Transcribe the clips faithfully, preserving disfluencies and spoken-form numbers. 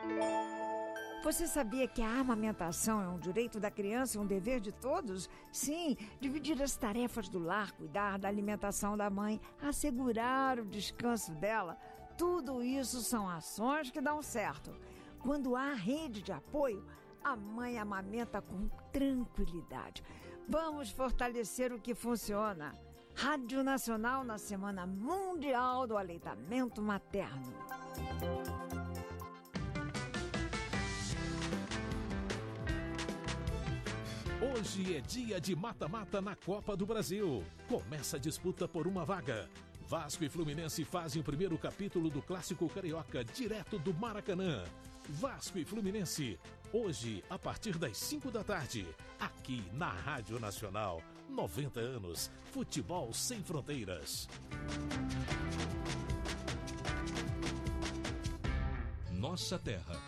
Você sabia que a amamentação é um direito da criança e um dever de todos? Sim, dividir as tarefas do lar, cuidar da alimentação da mãe, assegurar o descanso dela, tudo isso são ações que dão certo. Quando há rede de apoio, a mãe amamenta com tranquilidade. Vamos fortalecer o que funciona. Rádio Nacional na Semana Mundial do Aleitamento Materno. Hoje é dia de mata-mata na Copa do Brasil. Começa a disputa por uma vaga. Vasco e Fluminense fazem o primeiro capítulo do Clássico Carioca, direto do Maracanã. Vasco e Fluminense, hoje, a partir das cinco da tarde, aqui na Rádio Nacional. noventa anos, futebol sem fronteiras. Nossa terra.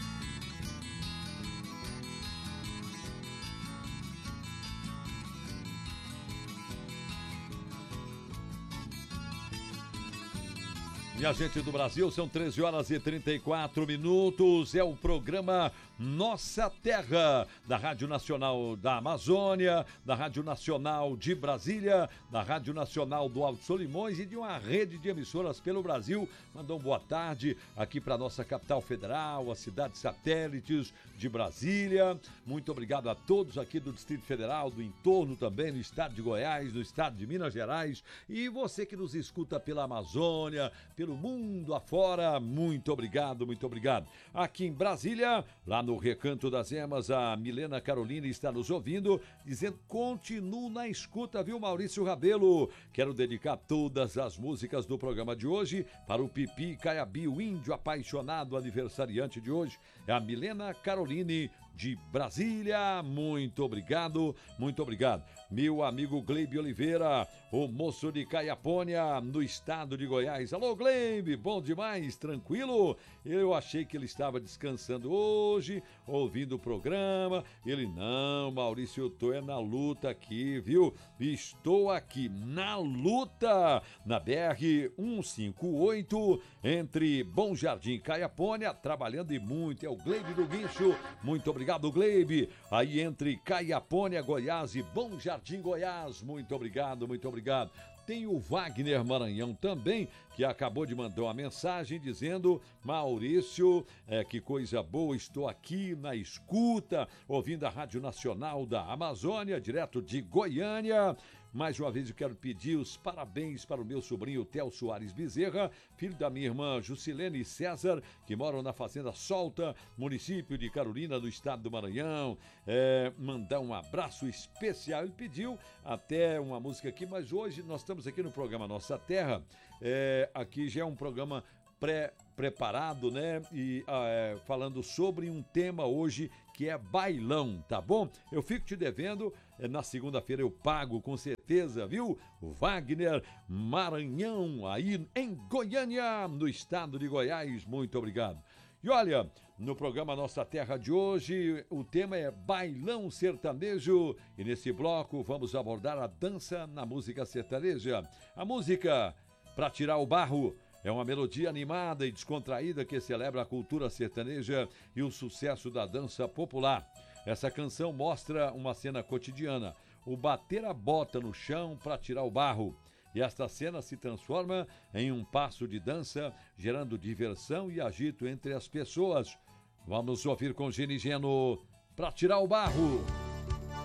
Minha gente do Brasil, são treze horas e trinta e quatro minutos, é o programa Nossa Terra, da Rádio Nacional da Amazônia, da Rádio Nacional de Brasília, da Rádio Nacional do Alto Solimões e de uma rede de emissoras pelo Brasil. Mandam boa tarde aqui para nossa capital federal, as cidades satélites de Brasília. Muito obrigado a todos aqui do Distrito Federal, do entorno também, no estado de Goiás, no estado de Minas Gerais. E você que nos escuta pela Amazônia, pelo mundo afora, muito obrigado, muito obrigado. Aqui em Brasília, lá no Recanto das Emas, a Milena Carolina está nos ouvindo, dizendo: continuo na escuta, viu, Maurício Rabelo? Quero dedicar todas as músicas do programa de hoje para o Pipi Caiabi, o índio apaixonado aniversariante de hoje. É a Milena Caroline de Brasília. Muito obrigado, muito obrigado. Meu amigo Gleibe Oliveira, o moço de Caiapônia, no estado de Goiás. Alô, Gleibe, bom demais, tranquilo? Eu achei que ele estava descansando hoje, ouvindo o programa. Ele, não, Maurício, eu tô é na luta aqui, viu? Estou aqui na luta, na B R cento e cinquenta e oito, entre Bom Jardim e Caiapônia, trabalhando e muito. É o Gleibe do Guincho, muito obrigado. Obrigado, Gleibe. Aí entre Caiapônia, Goiás e Bom Jardim, Goiás. Muito obrigado, muito obrigado. Tem o Wagner Maranhão também, que acabou de mandar uma mensagem dizendo: Maurício, é, que coisa boa, estou aqui na escuta, ouvindo a Rádio Nacional da Amazônia, direto de Goiânia. Mais uma vez eu quero pedir os parabéns para o meu sobrinho Theo Soares Bezerra, filho da minha irmã Jusilene César, que moram na Fazenda Solta, município de Carolina, do estado do Maranhão. É, mandar um abraço especial. Ele pediu até uma música aqui, mas hoje nós estamos aqui no programa Nossa Terra. É, aqui já é um programa pré-preparado, né? E é, falando sobre um tema hoje que é bailão, tá bom? Eu fico te devendo, é, na segunda-feira eu pago com certeza, viu? Wagner Maranhão, aí em Goiânia, no estado de Goiás. Muito obrigado. E olha, no programa Nossa Terra de hoje, o tema é bailão sertanejo. E nesse bloco vamos abordar a dança na música sertaneja. A música Pra Tirar o Barro é uma melodia animada e descontraída que celebra a cultura sertaneja e o sucesso da dança popular. Essa canção mostra uma cena cotidiana, o bater a bota no chão para tirar o barro. E esta cena se transforma em um passo de dança, gerando diversão e agito entre as pessoas. Vamos ouvir com Gene Geno, Pra Tirar o Barro.